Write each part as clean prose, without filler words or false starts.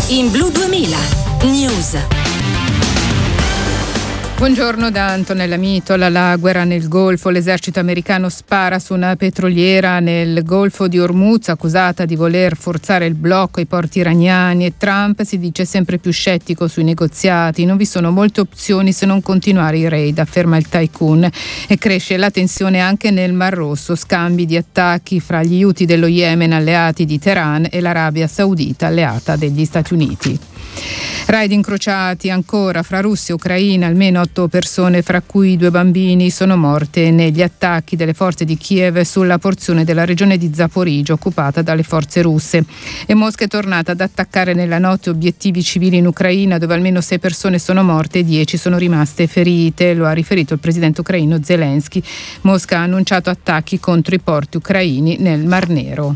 in Blu 2000 News. Buongiorno da Antonella Mitola. La guerra nel Golfo. L'esercito americano spara su una petroliera nel Golfo di Hormuz, accusata di voler forzare il blocco ai porti iraniani, e Trump si dice sempre più scettico sui negoziati. Non vi sono molte opzioni se non continuare i raid, afferma il tycoon, e cresce la tensione anche nel Mar Rosso. Scambi di attacchi fra gli Houthi dello Yemen, alleati di Teheran, e l'Arabia Saudita, alleata degli Stati Uniti. Raid incrociati ancora fra Russia e Ucraina. Almeno 8 persone, fra cui 2 bambini, sono morte negli attacchi delle forze di Kiev sulla porzione della regione di Zaporizhzhia occupata dalle forze russe. E Mosca è tornata ad attaccare nella notte obiettivi civili in Ucraina, dove almeno 6 persone sono morte e 10 sono rimaste ferite. Lo ha riferito il presidente ucraino Zelensky. Mosca ha annunciato attacchi contro i porti ucraini nel Mar Nero.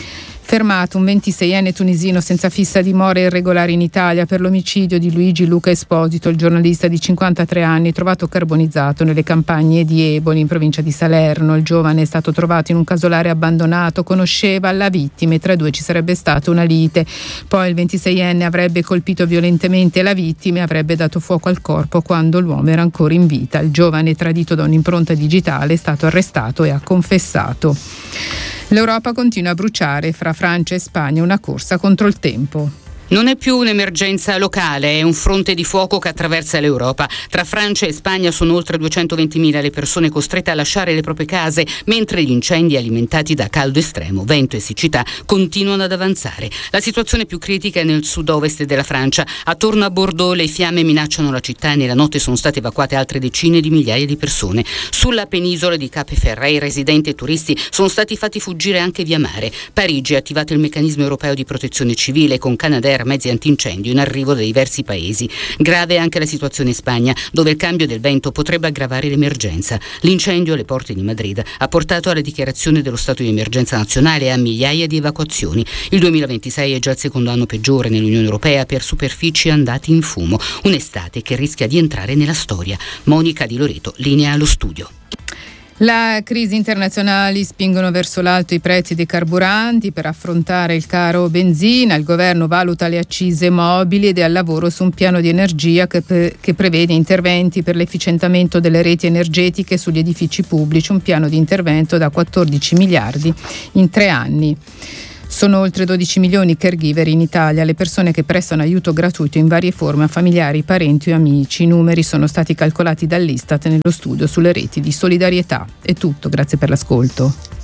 Fermato un 26enne tunisino senza fissa dimora irregolare in Italia per l'omicidio di Luigi Luca Esposito, il giornalista di 53 anni, trovato carbonizzato nelle campagne di Eboli, in provincia di Salerno. Il giovane è stato trovato in un casolare abbandonato, conosceva la vittima e tra i due ci sarebbe stata una lite. Poi il 26enne avrebbe colpito violentemente la vittima e avrebbe dato fuoco al corpo quando l'uomo era ancora in vita. Il giovane, tradito da un'impronta digitale, è stato arrestato e ha confessato. L'Europa continua a bruciare, fra Francia e Spagna una corsa contro il tempo. Non è più un'emergenza locale, è un fronte di fuoco che attraversa l'Europa. Tra Francia e Spagna sono oltre 220.000 le persone costrette a lasciare le proprie case, mentre gli incendi alimentati da caldo estremo, vento e siccità continuano ad avanzare. La situazione più critica è nel sud-ovest della Francia. Attorno a Bordeaux le fiamme minacciano la città e nella notte sono state evacuate altre decine di migliaia di persone. Sulla penisola di Cap Ferret residenti e turisti sono stati fatti fuggire anche via mare. Parigi ha attivato il meccanismo europeo di protezione civile con Canadair, mezzi antincendio in arrivo da diversi paesi. Grave anche la situazione in Spagna, dove il cambio del vento potrebbe aggravare l'emergenza. L'incendio alle porte di Madrid ha portato alla dichiarazione dello stato di emergenza nazionale e a migliaia di evacuazioni. Il 2026 è già il secondo anno peggiore nell'Unione Europea per superfici andati in fumo. Un'estate che rischia di entrare nella storia. Monica Di Loreto, linea allo studio. La crisi internazionali spingono verso l'alto i prezzi dei carburanti. Per affrontare il caro benzina, il governo valuta le accise mobili ed è al lavoro su un piano di energia che prevede interventi per l'efficientamento delle reti energetiche sugli edifici pubblici, un piano di intervento da 14 miliardi in 3 anni. Sono oltre 12 milioni i caregiver in Italia, le persone che prestano aiuto gratuito in varie forme a familiari, parenti o amici. I numeri sono stati calcolati dall'Istat nello studio sulle reti di solidarietà. È tutto, grazie per l'ascolto.